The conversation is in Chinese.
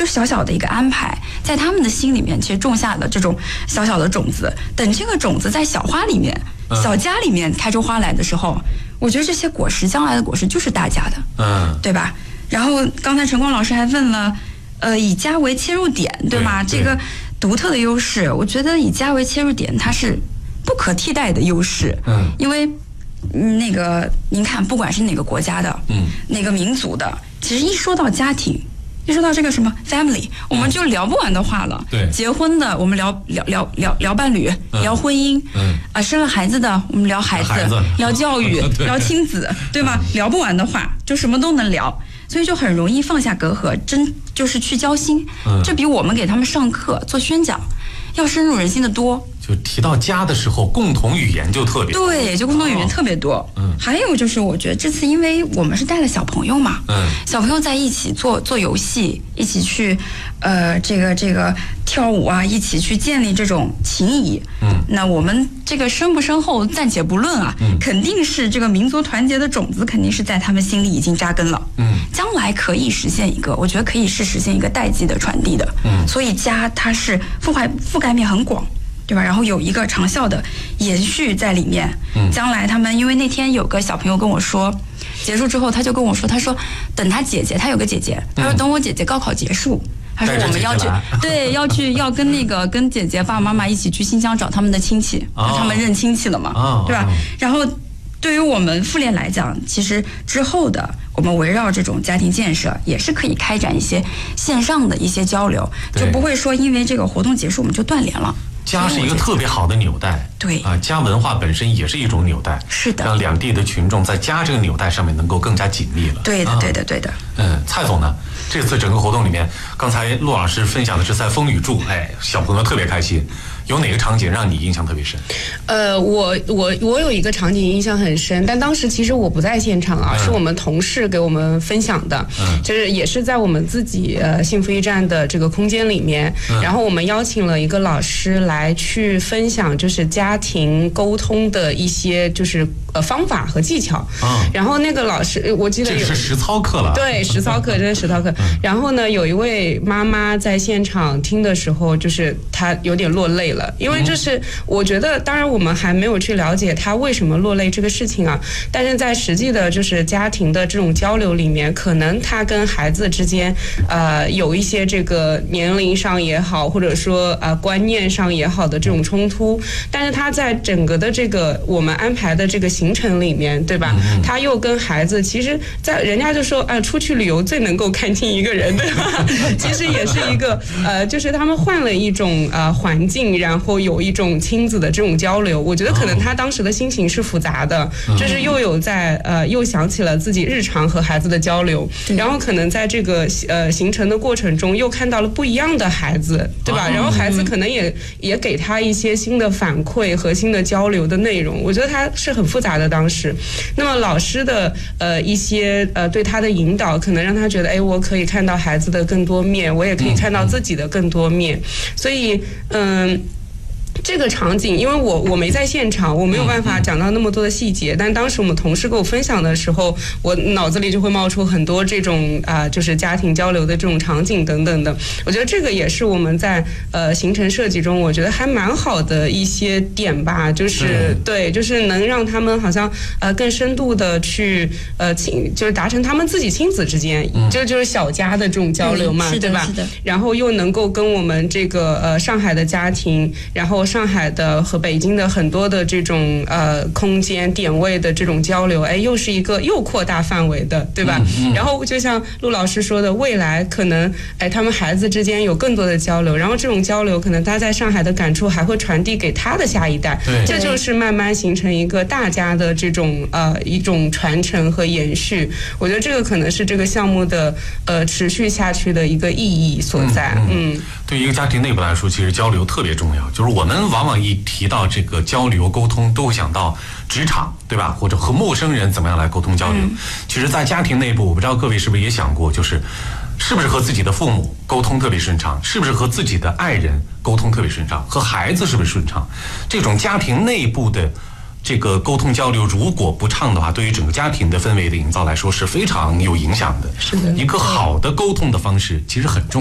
就小小的一个安排，在他们的心里面其实种下了这种小小的种子。等这个种子在小花里面、小家里面开出花来的时候，我觉得这些果实，将来的果实就是大家的，对吧？然后刚才陈光老师还问了，以家为切入点，对吗？这个独特的优势，我觉得以家为切入点，它是不可替代的优势。因为那个您看，不管是哪个国家的，哪个民族的，其实一说到家庭，一说到这个什么 family， 我们就聊不完的话了。 对， 结婚的我们聊伴侣，聊婚姻，生了孩子的我们聊孩子，聊教育，聊亲子，对吗？聊不完的话，就什么都能聊，所以就很容易放下隔阂，就是去交心。这比我们给他们上课做宣讲要深入人心的多。 就提到家的时候，共同语言就特别多。 对，就共同语言特别多。还有就是，我觉得这次因为我们是带了小朋友嘛，小朋友在一起做游戏，一起去这个跳舞啊，一起去建立这种情谊。那我们这个深不深厚暂且不论啊，肯定是这个民族团结的种子，肯定是在他们心里已经扎根了。将来可以实现一个，我觉得可以是实现一个代际的传递的。所以家它是覆盖面很广。对吧？然后有一个长效的延续在里面。将来他们，因为那天有个小朋友跟我说，结束之后他就跟我说，他说等他姐姐，他有个姐姐，他说等我姐姐高考结束，他说我们要去，对，要跟姐姐爸爸妈妈一起去新疆找他们的亲戚，他们认亲戚了嘛，对吧？然后对于我们妇联来讲，其实之后的我们围绕这种家庭建设，也是可以开展一些线上的一些交流，就不会说因为这个活动结束我们就断联了。 家是一个特别好的纽带， 对啊，家文化本身也是一种纽带， 是的， 让两地的群众在家这个纽带上面能够更加紧密了。 对的，对的，对的。 蔡总呢？这次整个活动里面，刚才陆老师分享的是在风雨住，小朋友特别开心。有哪个场景让你印象特别深？ 我有一个场景印象很深，但当时其实我不在现场啊，是我们同事给我们分享的，就是也是在我们自己幸福驿站的这个空间里面，然后我们邀请了一个老师来去分享，就是家庭沟通的一些就是方法和技巧。然后那个老师我记得这是实操课了， 对，实操课，真的实操课。然后呢，有一位妈妈在现场听的时候，就是她有点落泪了。因为这是我觉得，当然我们还没有去了解他为什么落泪这个事情啊，但是在实际的就是家庭的这种交流里面，可能他跟孩子之间有一些这个年龄上也好，或者说观念上也好的这种冲突，但是他在整个的这个我们安排的这个行程里面，对吧？他又跟孩子，其实在人家就说出去旅游最能够看清一个人，对吧？其实也是一个就是他们换了一种环境，然后有一种亲子的这种交流，我觉得可能他当时的心情是复杂的，就是又有在又想起了自己日常和孩子的交流，然后可能在这个行程的过程中又看到了不一样的孩子，对吧？然后孩子可能也给他一些新的反馈和新的交流的内容，我觉得他是很复杂的当时。那么老师的一些对他的引导，可能让他觉得我可以看到孩子的更多面，我也可以看到自己的更多面，所以这个场景，因为我没在现场，我没有办法讲到那么多的细节，但当时我们同事跟我分享的时候，我脑子里就会冒出很多这种就是家庭交流的这种场景等等的。我觉得这个也是我们在行程设计中，我觉得还蛮好的一些点吧，就是对，就是能让他们好像更深度的去就是达成他们自己亲子之间，就是小家的这种交流嘛，对吧？然后又能够跟我们这个上海的家庭，然后上海的和北京的很多的这种空间点位的这种交流，又是一个又扩大范围的，对吧？然后就像陆老师说的，未来可能他们孩子之间有更多的交流，然后这种交流可能他在上海的感触还会传递给他的下一代，这就是慢慢形成一个大家的这种一种传承和延续。我觉得这个可能是这个项目的持续下去的一个意义所在。 对于一个家庭内部来说，其实交流特别重要。就是我们往往一提到这个交流沟通，都会想到职场，对吧？或者和陌生人怎么样来沟通交流。其实在家庭内部，我不知道各位是不是也想过，就是是不是和自己的父母沟通特别顺畅，是不是和自己的爱人沟通特别顺畅，和孩子是不是顺畅，这种家庭内部的这个沟通交流如果不畅的话，对于整个家庭的氛围的营造来说是非常有影响的。 是的， 一个好的沟通的方式其实很重要。